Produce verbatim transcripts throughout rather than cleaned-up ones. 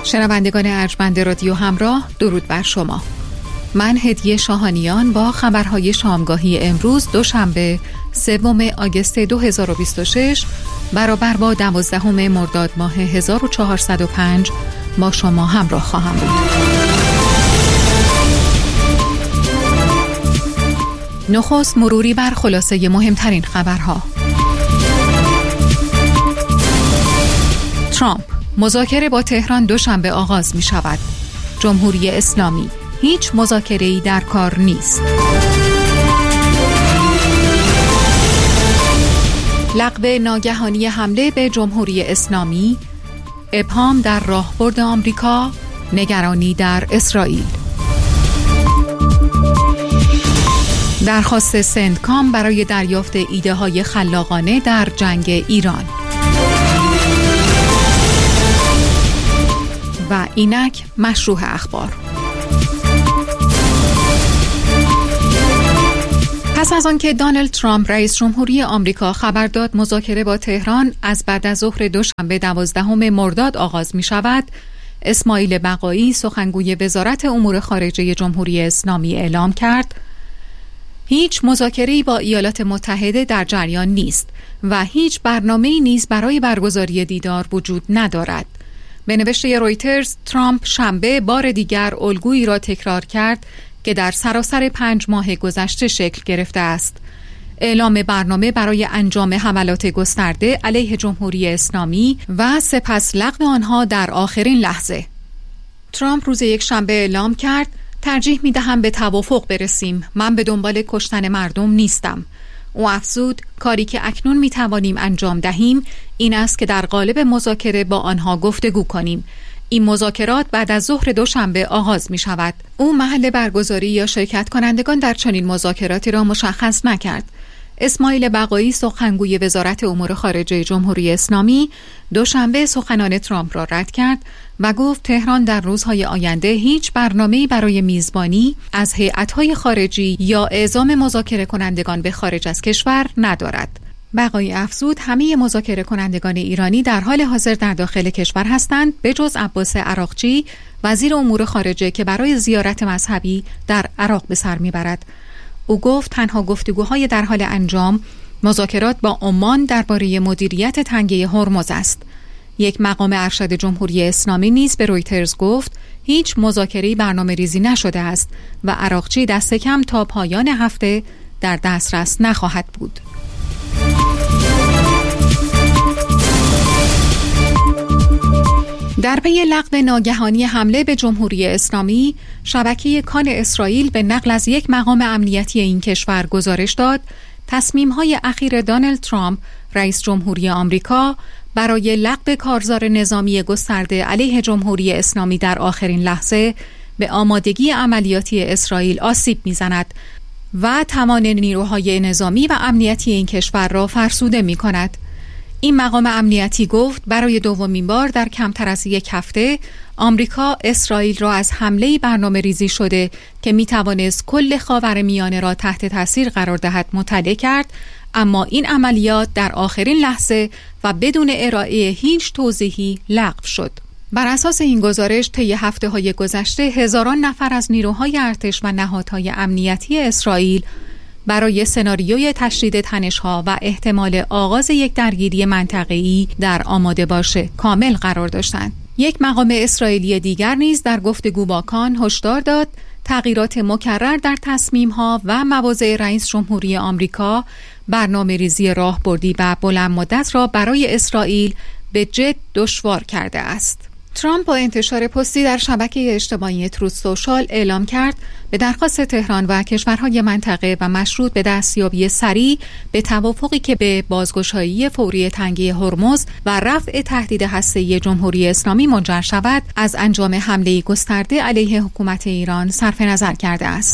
شنوندگان ارجمند رادیو همراه، درود بر شما. من هدیه شاهانیان با خبرهای شامگاهی امروز دوشنبه سوم آگوست دو هزار و بیست و شش برابر با دوازدهم مرداد ماه هزار و چهارصد و پنج با شما همراه خواهم بود. نخست مروری بر خلاصه مهمترین خبرها. ترامپ: مذاکره با تهران دوشنبه آغاز می شود. جمهوری اسلامی: هیچ مذاکره‌ای در کار نیست. لغو ناگهانی حمله به جمهوری اسلامی، ابهام در راهبرد آمریکا، نگرانی در اسرائیل. درخواست سندکام برای دریافت ایده‌های خلاقانه در جنگ ایران. و اینک مشروع اخبار. پس از آنکه دونالد ترامپ رئیس جمهوری آمریکا خبر داد مذاکره با تهران از بعد از ظهر دوشنبه دوازدهم مرداد آغاز می شود، اسماعیل بقایی سخنگوی وزارت امور خارجه جمهوری اسلامی اعلام کرد هیچ مذاکره‌ای با ایالات متحده در جریان نیست و هیچ برنامه‌ای نیز برای برگزاری دیدار وجود ندارد. به نوشته رویترز، ترامپ شنبه بار دیگر الگویی را تکرار کرد که در سراسر پنج ماه گذشته شکل گرفته است: اعلام برنامه برای انجام حملات گسترده علیه جمهوری اسلامی و سپس لغو آنها در آخرین لحظه. ترامپ روز یک شنبه اعلام کرد ترجیح می‌دهم به توافق برسیم، من به دنبال کشتن مردم نیستم. او افزود کاری که اکنون می‌توانیم انجام دهیم این است که در قالب مذاکره با آنها گفتگو کنیم. این مذاکرات بعد از ظهر دوشنبه آغاز می‌شود. او محل برگزاری یا شرکت کنندگان در چنین مذاکراتی را مشخص نکرد. اسماعیل بقایی سخنگوی وزارت امور خارجه جمهوری اسلامی دوشنبه سخنان ترامپ را رد کرد و گفت تهران در روزهای آینده هیچ برنامه‌ای برای میزبانی از هیئت‌های خارجی یا اعزام مذاکره کنندگان به خارج از کشور ندارد. بقایی افزود همه مذاکره کنندگان ایرانی در حال حاضر در داخل کشور هستند به جز عباس عراقچی وزیر امور خارجه که برای زیارت مذهبی در عراق به سر میبرد. او گفت تنها گفتگوهای در حال انجام مذاکرات با عمان درباره مدیریت تنگه هرمز است. یک مقام ارشد جمهوری اسلامی نیز به رویترز گفت هیچ مذاکره‌ای برنامه ریزی نشده است و عراقچی دست کم تا پایان هفته در دسترس نخواهد بود. در پی لغو ناگهانی حمله به جمهوری اسلامی، شبکه کان اسرائیل به نقل از یک مقام امنیتی این کشور گزارش داد تصمیم‌های اخیر دونالد ترامپ رئیس جمهوری آمریکا برای لغو کارزار نظامی گسترده علیه جمهوری اسلامی در آخرین لحظه به آمادگی عملیاتی اسرائیل آسیب می‌زند و توان نیروهای نظامی و امنیتی این کشور را فرسوده می‌کند. این مقام امنیتی گفت برای دومین بار در کمتر از یک هفته آمریکا اسرائیل را از حمله‌ای برنامه ریزی شده که می توانست کل خاورمیانه را تحت تاثیر قرار دهد مطلع کرد، اما این عملیات در آخرین لحظه و بدون ارائه هیچ توضیحی لغو شد. بر اساس این گزارش طی هفته‌های گذشته هزاران نفر از نیروهای ارتش و نهادهای امنیتی اسرائیل برای سناریوی تشدید تنش‌ها و احتمال آغاز یک درگیری منطقه‌ای در آماده باشه کامل قرار داشتند. یک مقام اسرائیلی دیگر نیز در گفتگو با کان هشدار داد تغییرات مکرر در تصمیم‌ها و مواضع رئیس جمهوری آمریکا برنامه‌ریزی راهبردی و بلند مدت را برای اسرائیل به جد دشوار کرده است. ترامپ با انتشار پستی در شبکه اجتماعی تروث سوشال اعلام کرد به درخواست تهران و کشورهای منطقه و مشروط به دستیابی سریع به توافقی که به بازگشایی فوری تنگه هرمز و رفع تهدید هسته‌ای جمهوری اسلامی منجر شود از انجام حمله گسترده علیه حکومت ایران صرف نظر کرده است.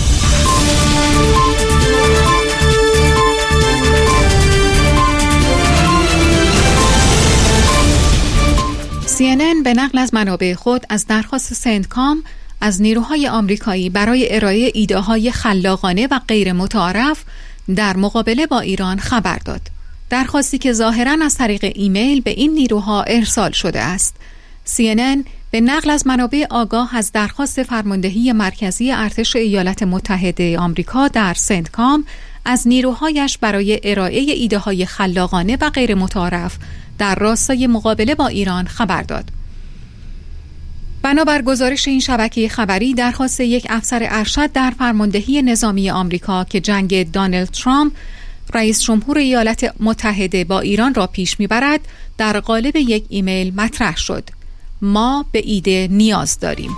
سی ان ان به نقل از منابع خود از درخواست سندکام از نیروهای آمریکایی برای ارائه ایده‌های خلاقانه و غیر متعارف در مقابله با ایران خبر داد. درخواستی که ظاهراً از طریق ایمیل به این نیروها ارسال شده است. سی ان ان به نقل از منابع آگاه از درخواست فرماندهی مرکزی ارتش ایالات متحده آمریکا در سنتکام از نیروهایش برای ارائه ایده‌های خلاقانه و غیر متعارف در راستای مقابله با ایران خبر داد. بنابر گزارش این شبکه خبری، درخواست یک افسر ارشد در فرماندهی نظامی آمریکا که جنگ دونالد ترامپ رئیس جمهور ایالات متحده با ایران را پیش میبرد در قالب یک ایمیل مطرح شد: ما به ایده نیاز داریم.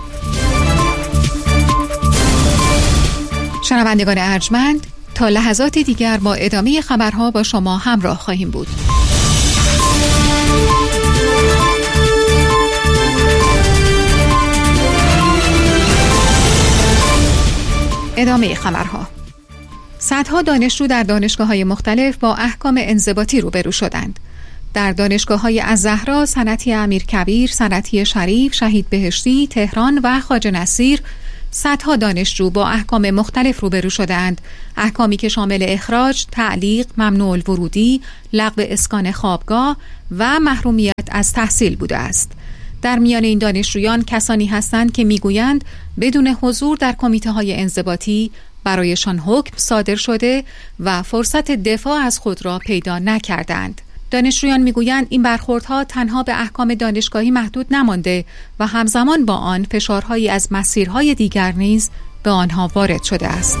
شنوندگان ارجمند، تا لحظات دیگر با ادامه خبرها با شما همراه خواهیم بود. ادامه خبرها. صدها دانشجو در دانشگاه‌های مختلف با احکام انضباطی روبرو شدند. در دانشگاه‌های الزهرا، صنعتی امیرکبیر، صنعتی شریف، شهید بهشتی، تهران و خواجه نصیر صدها دانشجو با احکام مختلف روبرو شدند. احکامی که شامل اخراج، تعلیق، ممنوع الورودی، لغو اسکان خوابگاه و محرومیت از تحصیل بوده است. در میان این دانشجویان کسانی هستند که میگویند بدون حضور در کمیته‌های انضباطی برایشان حکم صادر شده و فرصت دفاع از خود را پیدا نکردند. دانشجویان میگویند این برخوردها تنها به احکام دانشگاهی محدود نمانده و همزمان با آن فشارهایی از مسیرهای دیگر نیز به آنها وارد شده است.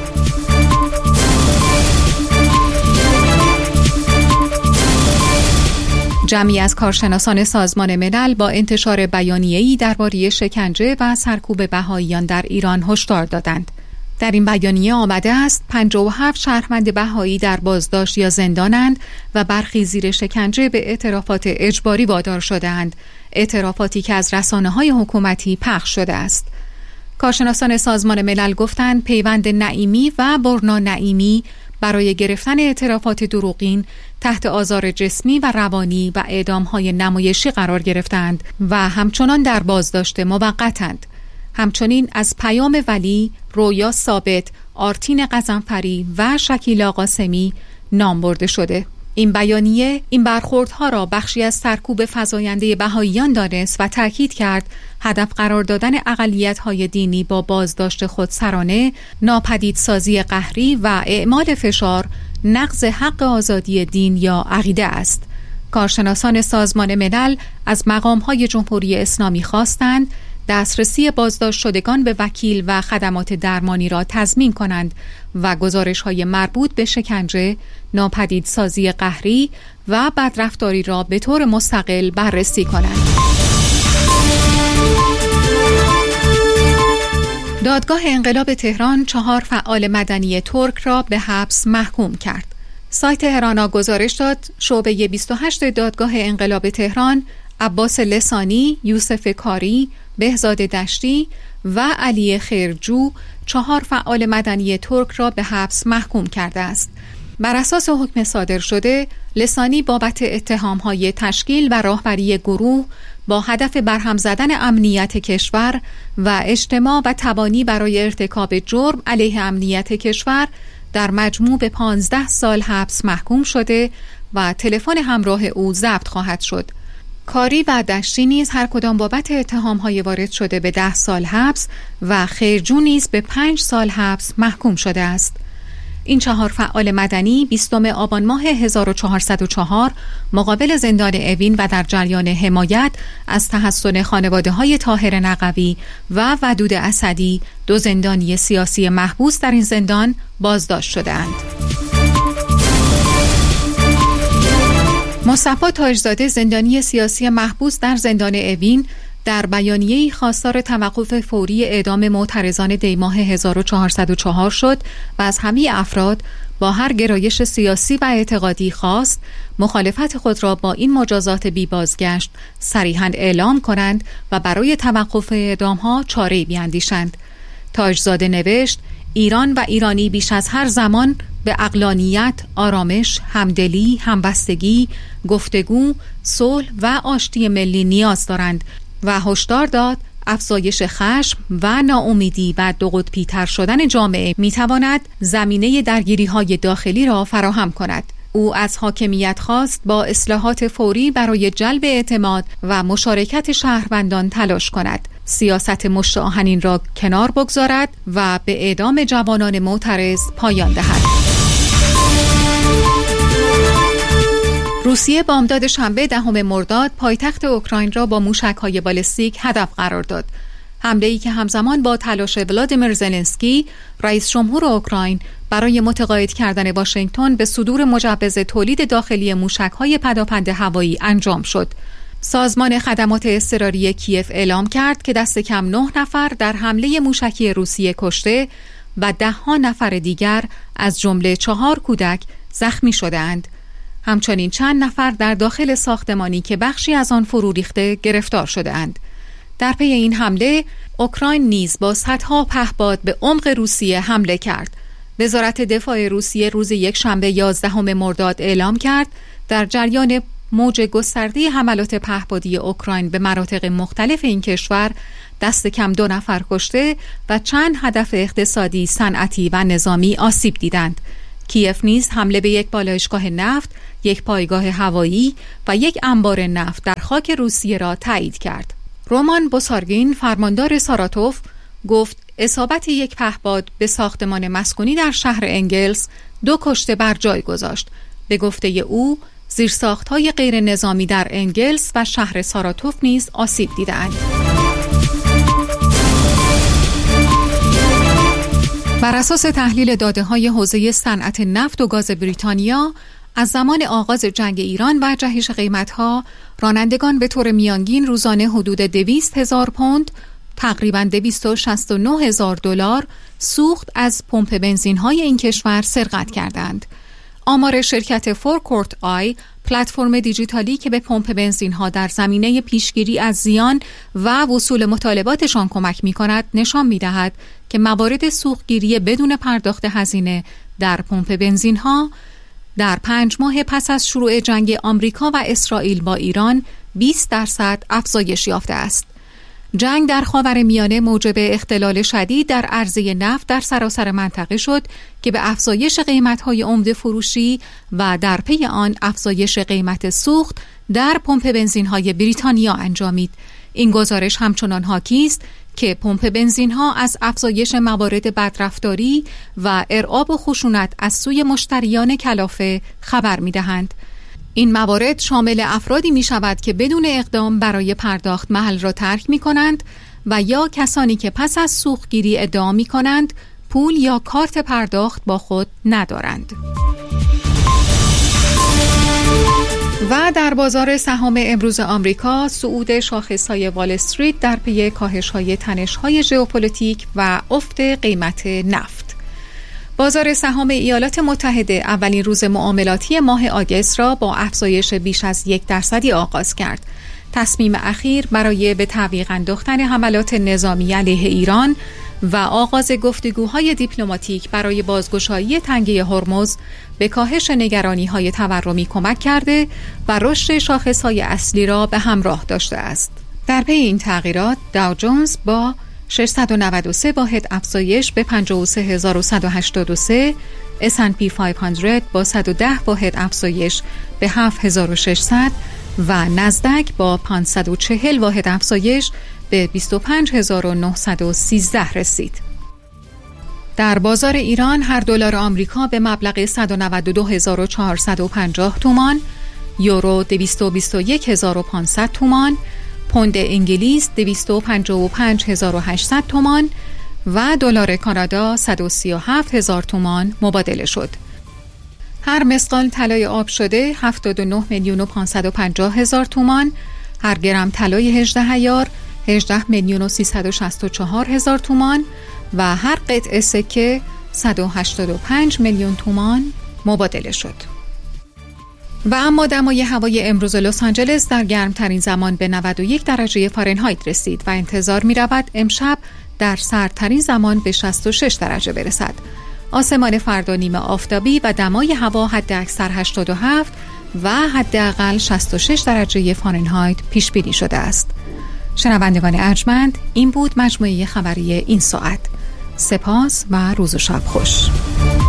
جمعی از کارشناسان سازمان ملل با انتشار بیانیه‌ای درباره شکنجه و سرکوب بهائیان در ایران هشدار دادند. در این بیانیه آمده است پنجاه و هفت شهروند بهایی در بازداشت یا زندانند و برخی زیر شکنجه به اعترافات اجباری وادار شده‌اند، اعترافاتی که از رسانه‌های حکومتی پخش شده است. کارشناسان سازمان ملل گفتند پیوند نعیمی و برنا نعیمی برای گرفتن اعترافات دروغین تحت آزار جسمی و روانی و اعدام‌های نمایشی قرار گرفتند و همچنان در بازداشت موقتند. همچنین از پیام ولی، رویا ثابت، آرتین قزنفری و شکیلا قاسمی نام برده شده. این بیانیه این برخوردها را بخشی از سرکوب فزاینده بهائیان دانست و تاکید کرد هدف قرار دادن اقلیت‌های دینی با بازداشت خودسرانه، ناپدیدسازی قهری و اعمال فشار نقض حق آزادی دین یا عقیده است. کارشناسان سازمان ملل از مقام‌های جمهوری اسلامی خواستند دسترسی بازداشت شدگان به وکیل و خدمات درمانی را تضمین کنند و گزارش‌های مربوط به شکنجه، ناپدیدسازی قهری و بدرفتاری را به طور مستقل بررسی کنند. دادگاه انقلاب تهران چهار فعال مدنی ترک را به حبس محکوم کرد. سایت هرانا گزارش داد شعبه بیست و هشت دادگاه انقلاب تهران عباس لسانی، یوسف کاری، بهزاد دشتی و علی خیرجو چهار فعال مدنی ترک را به حبس محکوم کرده است. بر اساس حکم صادر شده، لسانی بابت اتهام‌های تشکیل و راهبری گروه با هدف برهم زدن امنیت کشور و اجتماع و تبانی برای ارتکاب جرم علیه امنیت کشور در مجموع به پانزده سال حبس محکوم شده و تلفن همراه او ضبط خواهد شد. کاری و دشتی نیز هر کدام بابت اتهام‌های وارد شده به ده سال حبس و خیرجو نیز به پنج سال حبس محکوم شده است. این چهار فعال مدنی بیستم آبان ماه هزار و چهارصد و چهار مقابل زندان اوین و در جریان حمایت از تحصن خانواده‌های طاهر نقوی و ودود اسدی، دو زندانی سیاسی محبوس در این زندان بازداشت شده‌اند. مصطفی تاجزاده، زندانی سیاسی محبوس در زندان اوین، در بیانیه‌ای خواستار توقف فوری اعدام معترضان دیماه هزار و چهارصد و چهار شد و از همه افراد با هر گرایش سیاسی و اعتقادی خواست مخالفت خود را با این مجازات بی بازگشت صریحاً اعلام کنند و برای توقف اعدام‌ها چاره‌ای بیاندیشند. تاجزاده نوشت: ایران و ایرانی بیش از هر زمان به عقلانیت، آرامش، همدلی، همبستگی، گفتگو، صلح و آشتی ملی نیاز دارند و هشدار داد افزایش خشم و ناامیدی و دو قطبی تر شدن جامعه میتواند زمینه درگیری‌های داخلی را فراهم کند. او از حاکمیت خواست با اصلاحات فوری برای جلب اعتماد و مشارکت شهروندان تلاش کند، سیاست مشت آهنین را کنار بگذارد و به اعدام جوانان معترض پایان دهد. روسیه بامداد شنبه دهم مرداد پایتخت اوکراین را با موشک‌های بالستیک هدف قرار داد. حمله‌ای که همزمان با تلاش ولادیمیر زلنسکی، رئیس جمهور اوکراین، برای متقاعد کردن واشنگتن به صدور مجوز تولید داخلی موشک‌های پداپند هوایی انجام شد. سازمان خدمات اضطراری کیف اعلام کرد که دست کم نه نفر در حمله موشکی روسیه کشته و ده ها نفر دیگر از جمله چهار کودک زخمی شدند. همچنین چند نفر در داخل ساختمانی که بخشی از آن فرو ریخته گرفتار شده‌اند. در پی این حمله، اوکراین نیز با صدها پهپاد به عمق روسیه حمله کرد. وزارت دفاع روسیه روز یک شنبه یازدهم مرداد اعلام کرد در جریان موج گسترده حملات پهپادی اوکراین به مناطق مختلف این کشور دست کم دو نفر کشته و چند هدف اقتصادی، صنعتی و نظامی آسیب دیدند. کیف نیز حمله به یک بالایشگاه نفت، یک پایگاه هوایی و یک انبار نفت در خاک روسیه را تایید کرد. رومان بوسارگین، فرماندار ساراتوف، گفت اصابت یک پهپاد به ساختمان مسکونی در شهر انگلس دو کشته بر جای گذاشت. به گفته او، زیرساخت‌های غیر نظامی در انگلس و شهر ساراتوف نیز آسیب دیدند. بر اساس تحلیل داده‌های حوزه صنعت نفت و گاز بریتانیا، از زمان آغاز جنگ ایران و جهش قیمت‌ها، رانندگان به طور میانگین روزانه حدود دویست هزار پوند، تقریباً دویست و شصت و نه هزار دلار سوخت از پمپ بنزین‌های این کشور سرقت کردند. آمار شرکت فورکورت آی، پلتفرم دیجیتالی که به پمپ بنزین‌ها در زمینه پیشگیری از زیان و وصول مطالباتشان کمک می‌کند، نشان می‌دهد که موارد سوختگیری بدون پرداخت هزینه در پمپ بنزین‌ها در پنج ماه پس از شروع جنگ آمریکا و اسرائیل با ایران بیست درصد افزایش یافته است. جنگ در خاورمیانه موجب اختلال شدید در عرضه نفت در سراسر منطقه شد که به افزایش قیمت‌های عمده فروشی و در پی آن افزایش قیمت سوخت در پمپ بنزین‌های بریتانیا انجامید. این گزارش همچنان حاکی است که پمپ بنزین‌ها از افزایش موارد بدرفتاری و ارعاب و خشونت از سوی مشتریان کلافه خبر می‌دهند. این موارد شامل افرادی می شود که بدون اقدام برای پرداخت محل را ترک می کنند و یا کسانی که پس از سوختگیری ادعا می کنند پول یا کارت پرداخت با خود ندارند. و در بازار سهام امروز آمریکا، صعود شاخص‌های وال استریت در پی کاهش‌های تنش‌های ژئوپلیتیک و افت قیمت نفت. بازار سهام ایالات متحده اولین روز معاملاتی ماه آگوست را با افزایش بیش از یک درصدی آغاز کرد. تصمیم اخیر برای به تعویق انداختن حملات نظامی علیه ایران و آغاز گفتگوهای دیپلماتیک برای بازگشایی تنگه هرمز به کاهش نگرانی‌های تورمی کمک کرده و رشد شاخص‌های اصلی را به همراه داشته است. در پی این تغییرات، داو جونز با ششصد و نود و سه واحد افزایش به پنجاه و سه هزار و صد و هشتاد و سه، اس اند پی پانصد با صد و ده واحد افزایش به هفت هزار و ششصد و نزدک با پانصد و چهل واحد افزایش به بیست و پنج هزار و نهصد و سیزده رسید. در بازار ایران هر دلار آمریکا به مبلغ صد و نود و دو هزار و چهارصد و پنجاه تومان، یورو دویست و بیست و یک هزار و پانصد تومان، پوند انگلیس دویست و پنجاه و پنج هزار و هشتصد تومان و دلار کانادا صد و سی و هفت هزار تومان مبادله شد. هر مسقال طلای آب شده هفتاد و نه میلیون و پانصد و پنجاه هزار تومان، هر گرم طلای هجده عیار هجده میلیون و سیصد و شصت و چهار هزار تومان و هر قطعه سکه صد و هشتاد و پنج میلیون تومان مبادله شد. و اما دمای هوای امروز لس آنجلس در گرمترین زمان به نود و یک درجه فارنهایت رسید و انتظار می رود امشب در سردترین زمان به شصت و شش درجه برسد. آسمان فردا نیمه آفتابی و دمای هوا حد اکثر هشتاد و هفت و حداقل شصت و شش درجه فارنهایت پیش بینی شده است. شنوندگان ارجمند، این بود مجموعه خبری این ساعت. سپاس و روز و شب خوش.